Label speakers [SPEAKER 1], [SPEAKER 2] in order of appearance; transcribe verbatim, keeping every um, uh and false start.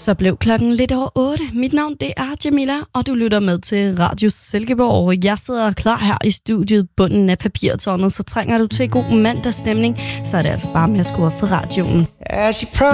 [SPEAKER 1] Så blev klokken lidt over otte. Mit navn det er Jamila, og du lytter med til Radio Silkeborg. Jeg sidder klar her i studiet, bunden af papirtårnet, så trænger du til god mandagsstemning, så er det altså bare med at skrue op for radioen.